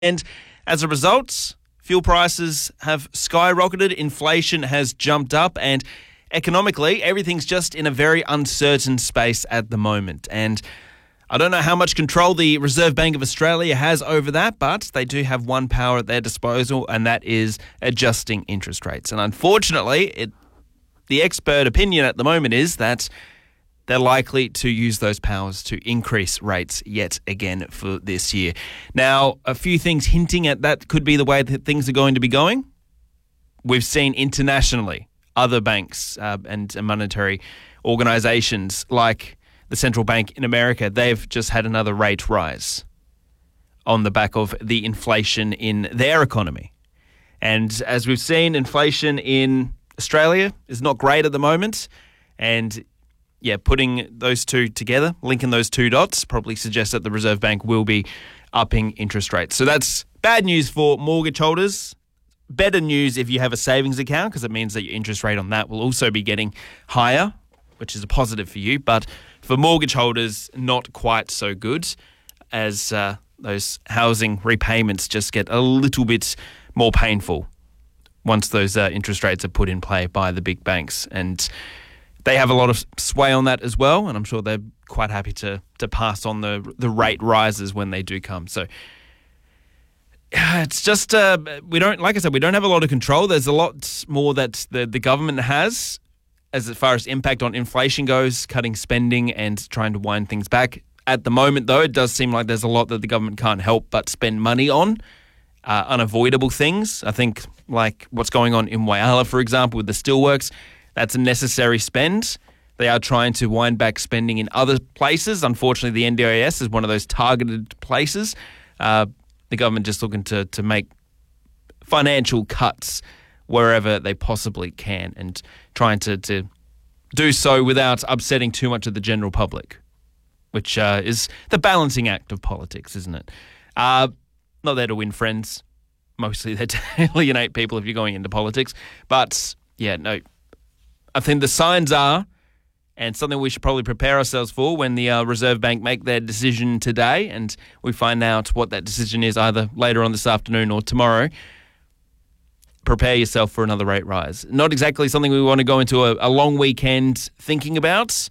And as a result, fuel prices have skyrocketed, inflation has jumped up, and economically, everything's just in a very uncertain space at the moment. And I don't know how much control the Reserve Bank of Australia has over that, but they do have one power at their disposal, and that is adjusting interest rates. And unfortunately, the expert opinion at the moment is that they're likely to use those powers to increase rates yet again for this year. Now, a few things hinting at that could be the way that things are going to be going. We've seen internationally other banks and monetary organisations like the central bank in America, they've just had another rate rise on the back of the inflation in their economy. And as we've seen, inflation in Australia is not great at the moment. And putting those two together, linking those two dots, probably suggests that the Reserve Bank will be upping interest rates. So that's bad news for mortgage holders. Better news if you have a savings account, because it means that your interest rate on that will also be getting higher, which is a positive for you. But for mortgage holders, not quite so good, as those housing repayments just get a little bit more painful once those interest rates are put in play by the big banks. And they have a lot of sway on that as well, and I'm sure they're quite happy to pass on the rate rises when they do come. So it's just we don't have a lot of control. There's a lot more that the government has as far as impact on inflation goes, cutting spending and trying to wind things back. At the moment, though, it does seem like there's a lot that the government can't help but spend money on, unavoidable things. I think like what's going on in Whyalla, for example, with the steelworks. That's a necessary spend. They are trying to wind back spending in other places. Unfortunately, the NDIS is one of those targeted places. The government just looking to make financial cuts wherever they possibly can and trying to do so without upsetting too much of the general public, which is the balancing act of politics, isn't it? Not there to win friends. Mostly there to alienate people if you're going into politics. But, I think the signs are, and something we should probably prepare ourselves for when the Reserve Bank make their decision today, and we find out what that decision is either later on this afternoon or tomorrow. Prepare yourself for another rate rise. Not exactly something we want to go into a long weekend thinking about,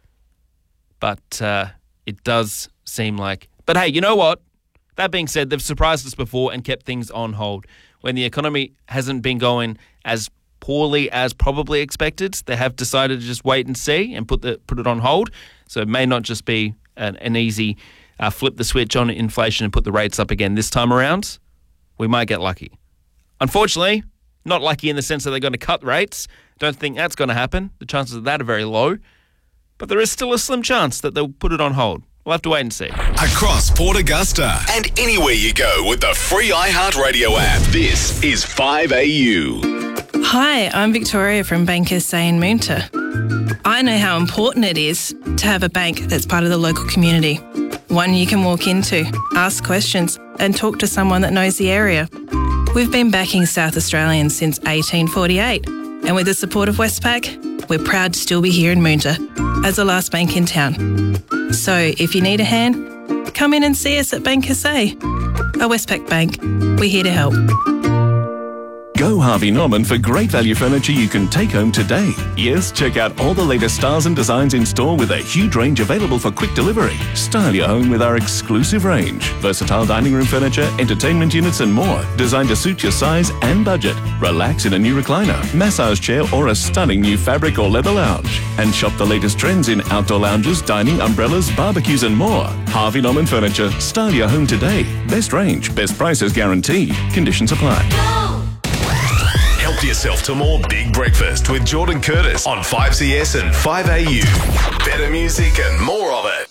but it does seem like. But hey, you know what? That being said, they've surprised us before and kept things on hold. When the economy hasn't been going as poorly as probably expected, they have decided to just wait and see and put it on hold. So it may not just be an easy flip the switch on inflation and put the rates up again this time around. We might get lucky. Unfortunately, not lucky in the sense that they're going to cut rates. Don't think that's going to happen. The chances of that are very low. But there is still a slim chance that they'll put it on hold. We'll have to wait and see. Across Port Augusta and anywhere you go with the free iHeartRadio app. This is 5AU. Hi, I'm Victoria from Bank SA in Moonta. I know how important it is to have a bank that's part of the local community. One you can walk into, ask questions and talk to someone that knows the area. We've been backing South Australians since 1848 and with the support of Westpac, we're proud to still be here in Moonta as the last bank in town. So if you need a hand, come in and see us at Bank SA. A Westpac bank, we're here to help. Go Harvey Norman for great value furniture you can take home today. Yes, check out all the latest styles and designs in store with a huge range available for quick delivery. Style your home with our exclusive range. Versatile dining room furniture, entertainment units and more. Designed to suit your size and budget. Relax in a new recliner, massage chair or a stunning new fabric or leather lounge. And shop the latest trends in outdoor lounges, dining, umbrellas, barbecues and more. Harvey Norman Furniture. Style your home today. Best range, best prices guaranteed. Conditions apply. Help yourself to more Big Breakfast with Jordan Curtis on 5CS and 5AU. Better music and more of it.